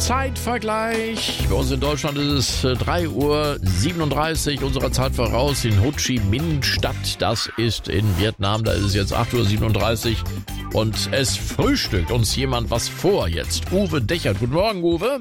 Zeitvergleich. Bei uns in Deutschland ist es 3:37 Uhr unserer Zeit voraus in Ho Chi Minh Stadt. Das ist in Vietnam. Da ist es jetzt 8:37 Uhr und es frühstückt uns jemand was vor jetzt. Uwe Dechert. Guten Morgen, Uwe.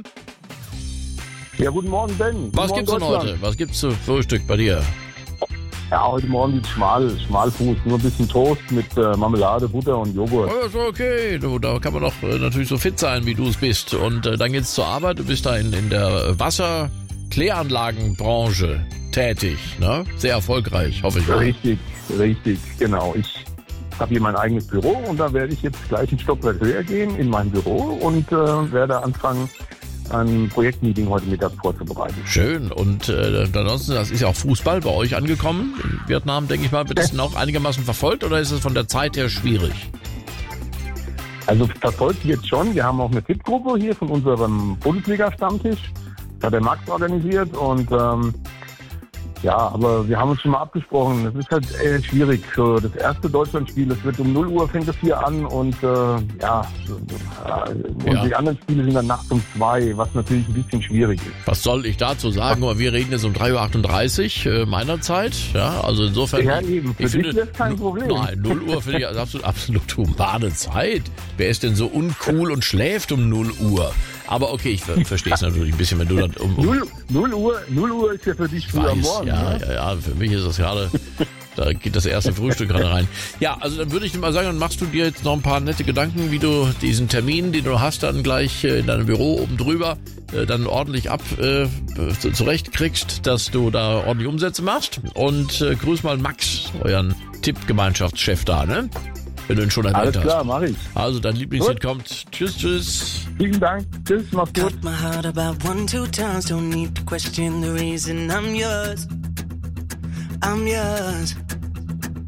Ja, guten Morgen, Ben. Was gibt's denn heute? Was gibt's zu Frühstück bei dir? Ja, heute Morgen gibt's Schmalfuß. Nur ein bisschen Toast mit Marmelade, Butter und Joghurt. Oh, ist okay. Du, da kann man doch natürlich so fit sein, wie du es bist. Und dann geht's zur Arbeit. Du bist da in der Wasserkläranlagenbranche tätig, ne? Sehr erfolgreich, hoffe ich mal. Richtig, genau. Ich habe hier mein eigenes Büro und da werde ich jetzt gleich ein Stockwerk höher gehen in mein Büro und werde anfangen, ein Projektmeeting heute Mittag vorzubereiten. Schön. Und ansonsten, das ist ja auch Fußball bei euch angekommen. In Vietnam, denke ich mal, wird das noch einigermaßen verfolgt oder ist es von der Zeit her schwierig? Also verfolgt wird schon. Wir haben auch eine Tippgruppe hier von unserem Bundesliga-Stammtisch. Das hat der Max organisiert und ja, aber wir haben uns schon mal abgesprochen. Es ist halt schwierig für das erste Deutschlandspiel. Es wird um 0 Uhr fängt es hier an und und die anderen Spiele sind dann nachts um 2, was natürlich ein bisschen schwierig ist. Was soll ich dazu sagen? Wir reden jetzt um 3:38 Uhr meiner Zeit. Ja, also insofern. Ja, eben. Für dich ist das kein Problem. Nein, 0 Uhr finde ich absolut humane Zeit. Wer ist denn so uncool und schläft um 0 Uhr? Aber okay, ich verstehe es natürlich ein bisschen, wenn du dann 0 Uhr ist ja für dich früh am Morgen. Ja, für mich ist das gerade, da geht das erste Frühstück gerade rein. Ja, also dann würde ich mal sagen, dann machst du dir jetzt noch ein paar nette Gedanken, wie du diesen Termin, den du hast, dann gleich in deinem Büro oben drüber dann ordentlich zurechtkriegst, dass du da ordentlich Umsätze machst. Und grüß mal Max, euren Tippgemeinschaftschef da, ne? Wenn du ihn schon erwähnt hast. Alles klar, mach ich. Also dein Lieblingslied kommt. Tschüss. Vielen Dank. Tschüss, mach's gut. Cut my heart about 1, 2 times. Don't need to question the reason I'm yours. I'm yours.